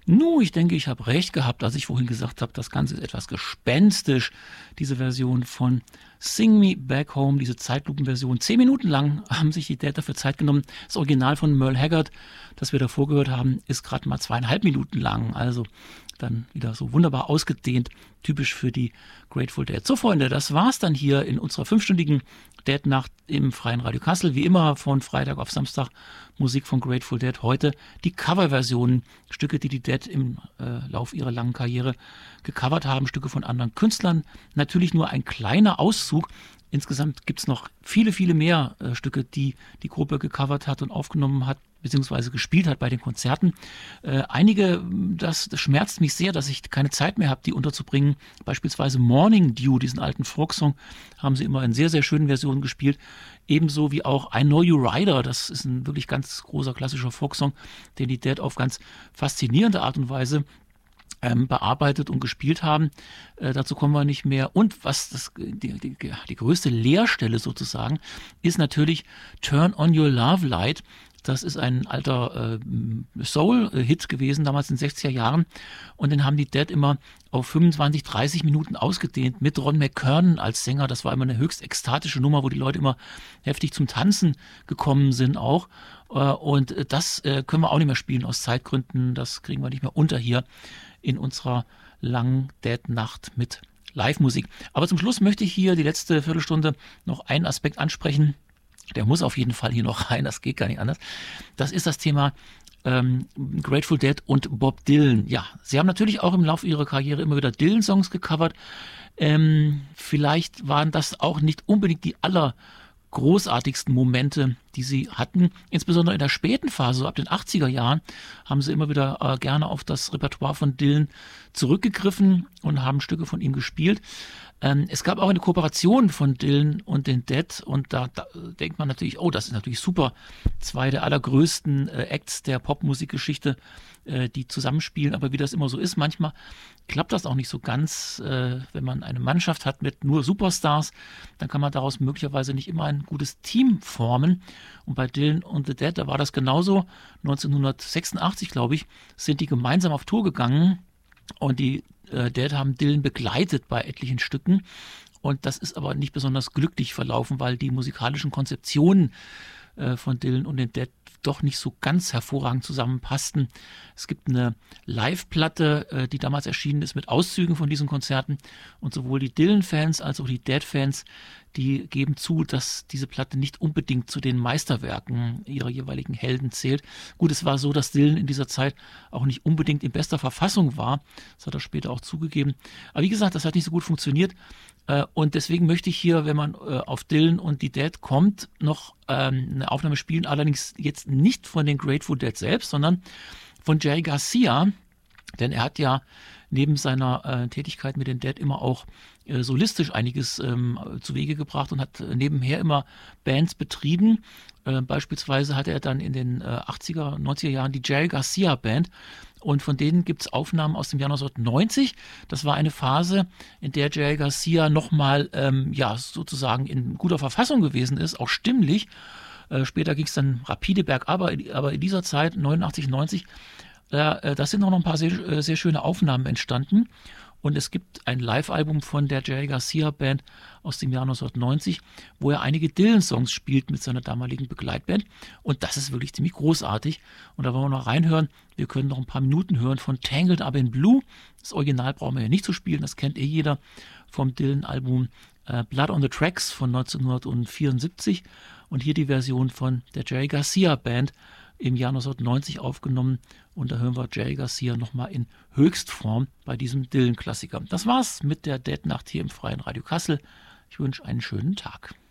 Ich denke, ich habe recht gehabt, als ich vorhin gesagt habe, das Ganze ist etwas gespenstisch. Diese Version von Sing Me Back Home, diese Zeitlupenversion. 10 Minuten lang haben sich die Dead dafür Zeit genommen. Das Original von Merle Haggard, das wir davor gehört haben, ist gerade mal 2,5 Minuten lang. Also dann wieder so wunderbar ausgedehnt, typisch für die Grateful Dead. So, Freunde, das war's dann hier in unserer 5-stündigen Dead-Nacht im Freien Radio Kassel. Wie immer von Freitag auf Samstag Musik von Grateful Dead. Heute die Coverversionen, Stücke, die die Dead im Lauf ihrer langen Karriere gecovert haben, Stücke von anderen Künstlern. Natürlich nur ein kleiner Auszug. Insgesamt gibt es noch viele, viele mehr Stücke, die die Gruppe gecovert hat und aufgenommen hat, beziehungsweise gespielt hat bei den Konzerten. Einige, das schmerzt mich sehr, dass ich keine Zeit mehr habe, die unterzubringen. Beispielsweise Morning Dew, diesen alten Folksong, haben sie immer in sehr, sehr schönen Versionen gespielt. Ebenso wie auch I Know You Rider, das ist ein wirklich ganz großer klassischer Folksong, den die Dead auf ganz faszinierende Art und Weise bearbeitet und gespielt haben. Dazu kommen wir nicht mehr. Und was die größte Leerstelle sozusagen ist natürlich Turn on Your Love Light. Das ist ein alter Soul-Hit gewesen, damals in den 60er Jahren. Und den haben die Dead immer auf 25, 30 Minuten ausgedehnt mit Ron McKernan als Sänger. Das war immer eine höchst ekstatische Nummer, wo die Leute immer heftig zum Tanzen gekommen sind auch. Und das können wir auch nicht mehr spielen aus Zeitgründen. Das kriegen wir nicht mehr unter hier in unserer langen Dead-Nacht mit Live-Musik. Aber zum Schluss möchte ich hier die letzte Viertelstunde noch einen Aspekt ansprechen. Der muss auf jeden Fall hier noch rein, das geht gar nicht anders. Das ist das Thema Grateful Dead und Bob Dylan. Ja, sie haben natürlich auch im Laufe ihrer Karriere immer wieder Dylan-Songs gecovert. Vielleicht waren das auch nicht unbedingt die allergroßartigsten Momente, die sie hatten. Insbesondere in der späten Phase, so ab den 80er Jahren, haben sie immer wieder gerne auf das Repertoire von Dylan zurückgegriffen und haben Stücke von ihm gespielt. Es gab auch eine Kooperation von Dylan und den Dead und da denkt man natürlich, oh, das ist natürlich super. 2 der allergrößten Acts der Popmusikgeschichte, die zusammenspielen. Aber wie das immer so ist, manchmal klappt das auch nicht so ganz. Wenn man eine Mannschaft hat mit nur Superstars, dann kann man daraus möglicherweise nicht immer ein gutes Team formen. Und bei Dylan und The Dead, da war das genauso. 1986, glaube ich, sind die gemeinsam auf Tour gegangen und die Dead haben Dylan begleitet bei etlichen Stücken und das ist aber nicht besonders glücklich verlaufen, weil die musikalischen Konzeptionen von Dylan und den Dead doch nicht so ganz hervorragend zusammenpassten. Es gibt eine Live-Platte, die damals erschienen ist mit Auszügen von diesen Konzerten und sowohl die Dylan-Fans als auch die Dead-Fans, die geben zu, dass diese Platte nicht unbedingt zu den Meisterwerken ihrer jeweiligen Helden zählt. Gut, es war so, dass Dylan in dieser Zeit auch nicht unbedingt in bester Verfassung war. Das hat er später auch zugegeben. Aber wie gesagt, das hat nicht so gut funktioniert. Und deswegen möchte ich hier, wenn man auf Dylan und die Dead kommt, noch eine Aufnahme spielen. Allerdings jetzt nicht von den Grateful Dead selbst, sondern von Jerry Garcia. Denn er hat ja neben seiner Tätigkeit mit den Dead immer auch solistisch einiges zu Wege gebracht und hat nebenher immer Bands betrieben. Beispielsweise hatte er dann in den 80er, 90er Jahren die Jerry Garcia Band und von denen gibt es Aufnahmen aus dem Jahr 1990. Das war eine Phase, in der Jerry Garcia nochmal sozusagen in guter Verfassung gewesen ist, auch stimmlich. Später ging es dann rapide bergab, aber in dieser Zeit, 89, 90, da sind noch ein paar sehr, sehr schöne Aufnahmen entstanden. Und es gibt ein Live-Album von der Jerry Garcia Band aus dem Jahr 1990, wo er einige Dylan-Songs spielt mit seiner damaligen Begleitband. Und das ist wirklich ziemlich großartig. Und da wollen wir noch reinhören. Wir können noch ein paar Minuten hören von Tangled Up in Blue. Das Original brauchen wir ja nicht zu spielen, das kennt jeder vom Dylan-Album Blood on the Tracks von 1974. Und hier die Version von der Jerry Garcia Band im Jahr 1990 aufgenommen und da hören wir Jerry Garcia nochmal in Höchstform bei diesem Dylan-Klassiker. Das war's mit der Dead-Nacht hier im Freien Radio Kassel. Ich wünsche einen schönen Tag.